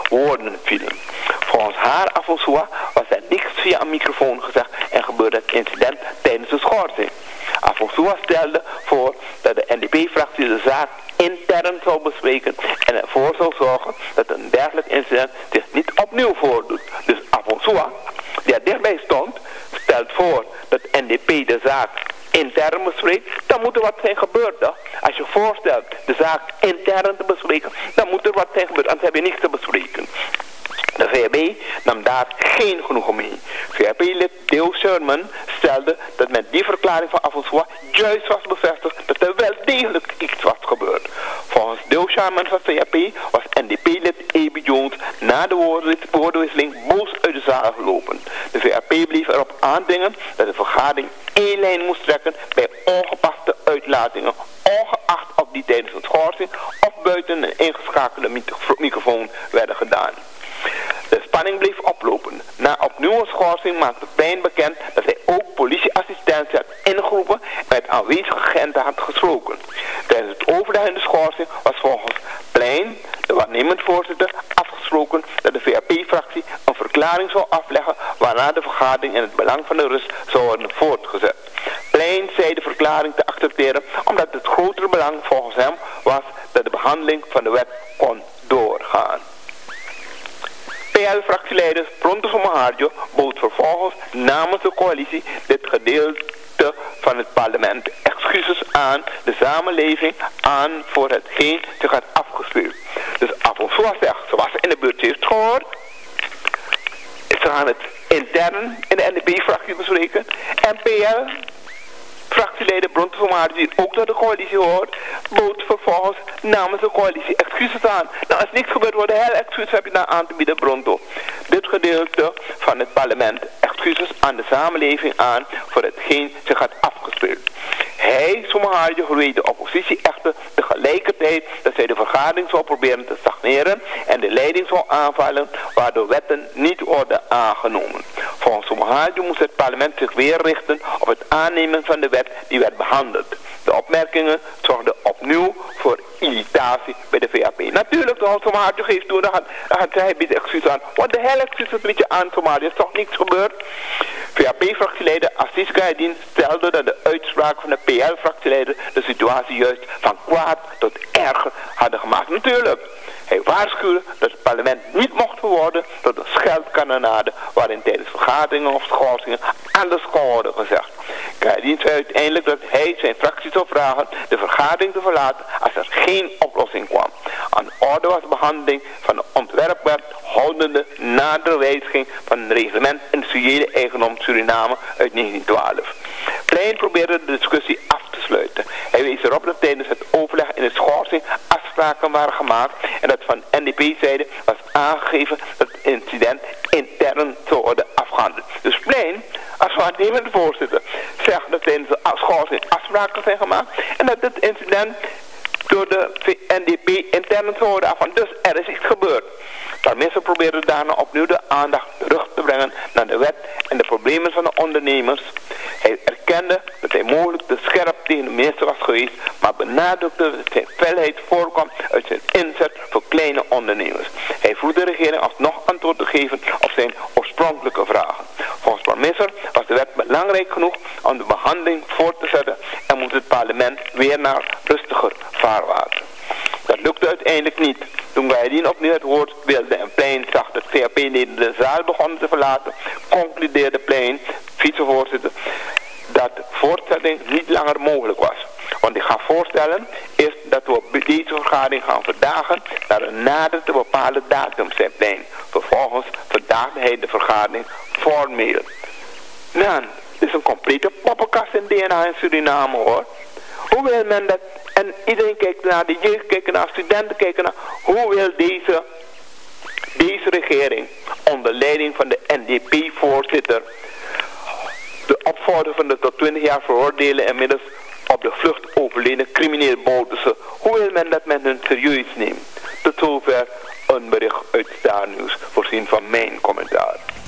woorden vielen. Volgens haar, Afonsua, was er niks via een microfoon gezegd en gebeurde het incident tijdens de schorsing. Afonsua stelde voor dat de NDP-fractie de zaak intern zou bespreken en ervoor zou zorgen dat een dergelijk incident zich niet opnieuw voordoet. Dus Afonsua, die er dichtbij stond, stelt voor dat NDP de zaak intern bespreekt, dan moet er wat zijn gebeurd. Hè? Als je voorstelt de zaak intern te bespreken, dan moet er wat zijn gebeurd, anders heb je niks te bespreken. De VHB nam daar geen genoegen mee. VHB-lid Dale Sherman stelde dat met die verklaring van Afonsua juist was bevestigd dat er wel degelijk iets was gebeurd. Volgens Dale Sherman van VHB was NDP-lid A.B. Jones na de woordenwisseling boos uit de zaal gelopen. De VHB bleef erop aandringen dat de vergadering één lijn moest trekken bij ongepaste uitlatingen, ongeacht of die tijdens een schorsing of buiten een ingeschakelde microfoon werden gedaan. De spanning bleef oplopen. Na opnieuw een schorsing maakte Plein bekend dat hij ook politieassistentie had ingeroepen en met aanwezige agenten had gesproken. Tijdens het overleg in de schorsing was volgens Plein, de waarnemend voorzitter, afgesproken dat de VHP-fractie een verklaring zou afleggen waarna de vergadering in het belang van de rust zou worden voortgezet. Plein zei de verklaring te accepteren omdat het grotere belang volgens hem was dat de behandeling van de wet kon doorgaan. PL-fractieleider Pronto Somoharjo bood vervolgens namens de coalitie dit gedeelte van het parlement excuses aan de samenleving aan voor hetgeen zich had afgespeeld. Dus Afonsua zegt, zoals ze in de buurt heeft gehoord, ze gaan het intern in de NDP-fractie bespreken en PL-fractieleider Pronto Somoharjo, die ook tot de coalitie hoort, bood vervolgens namens de coalitie excuses aan. Nou, als niks gebeurt, worden heel excuses heb je dan aan te bieden, Pronto. Dit gedeelte van het parlement excuses aan de samenleving aan voor hetgeen zich had afgespeeld. Hij, Somoharjo, verweet de oppositie echter tegelijkertijd dat zij de vergadering zou proberen te stagneren en de leiding zou aanvallen, waardoor wetten niet worden aangenomen. Volgens Somoharjo moest het parlement zich weer richten op het aannemen van de wet die werd behandeld. De opmerkingen zorgden opnieuw voor irritatie bij de VHP. Natuurlijk, als Somoharjo geeft toe, dan gaat hij biedt excuus aan. Wat de hel excuus bied je aan, Somoharjo? Er is toch niks gebeurd? VHP-fractieleider Assis Gaidin stelde dat de uitspraak van de PL-fractieleider de situatie juist van kwaad tot erger hadden gemaakt. Natuurlijk. Hij waarschuwde dat het parlement niet mocht verworden tot een scheldkanonade waarin tijdens vergaderingen of schorsingen alles kon worden gezegd. Gaidin zei uiteindelijk dat hij zijn fractie zou vragen de vergadering te verlaten als er geen oplossing kwam. Aan de orde was de behandeling van de ontwerpwet houdende na de wijziging van het reglement industriële eigendom Suriname uit 1912. Plein probeerde de discussie af te sluiten. Hij wees erop dat tijdens het overleg in de schorsing afspraken waren gemaakt en dat van NDP-zijde was aangegeven dat het incident intern zou worden afgehandeld. Dus Plein, als waarnemende voorzitter, zegt dat tijdens de schorsing afspraken zijn gemaakt en dat het incident door de NDP intern zou worden afgehandeld. Dus er is iets gebeurd. Tenminste probeerde daarna opnieuw de aandacht terug te brengen naar de wet en de problemen van de ondernemers. Hij erkende dat hij mogelijk te scherp tegen de minister was geweest, maar benadrukte dat zijn felheid voorkwam uit zijn inzet voor kleine ondernemers. Hij vroeg de regering alsnog antwoord te geven op zijn oorspronkelijke vragen. Volgens minister was de wet belangrijk genoeg om de behandeling voort te zetten en moest het parlement weer naar rustiger vaarwater. Dat lukte uiteindelijk niet. Toen Gaidin opnieuw het woord wilde en Plein zag dat VHP-leden de zaal begonnen te verlaten, concludeerde Plein, vicevoorzitter, dat voortzetting niet langer mogelijk was. Want ik ga voorstellen is dat we op deze vergadering gaan verdagen naar een nader te bepalen datum, zei Plein. Vervolgens verdaagde hij de vergadering formeel. Nou, dit is een complete poppenkast in DNA in Suriname, hoor. Hoe wil men dat? En iedereen kijkt naar, de jeugd kijkt naar, studenten kijken naar. Hoe wil deze regering onder leiding van de NDP-voorzitter de opvordering van de tot 20 jaar veroordelen inmiddels op de vlucht overleden crimineel Bouterse? Hoe wil men dat men hun serieus neemt? Tot zover een bericht uit Star News, voorzien van mijn commentaar.